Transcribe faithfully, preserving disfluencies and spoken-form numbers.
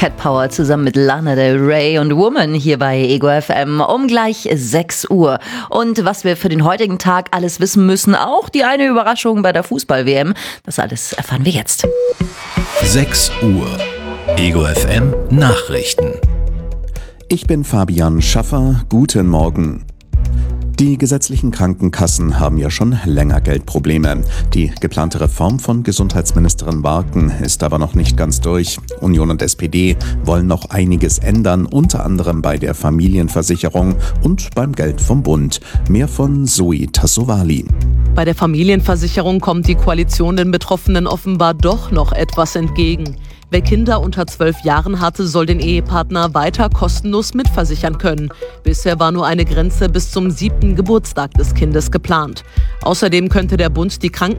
Cat Power zusammen mit Lana Del Rey und Woman hier bei Ego F M um gleich sechs Uhr. Und was wir für den heutigen Tag alles wissen müssen, auch die eine Überraschung bei der Fußball-W M, das alles erfahren wir jetzt. sechs Uhr. Ego F M Nachrichten. Ich bin Fabian Schaffer. Guten Morgen. Die gesetzlichen Krankenkassen haben ja schon länger Geldprobleme. Die geplante Reform von Gesundheitsministerin Warken ist aber noch nicht ganz durch. Union und S P D wollen noch einiges ändern, unter anderem bei der Familienversicherung und beim Geld vom Bund. Mehr von Zoe Tassovali. Bei der Familienversicherung kommt die Koalition den Betroffenen offenbar doch noch etwas entgegen. Wer Kinder unter zwölf Jahren hatte, soll den Ehepartner weiter kostenlos mitversichern können. Bisher war nur eine Grenze bis zum siebten Geburtstag des Kindes geplant. Außerdem könnte der Bund die Kranken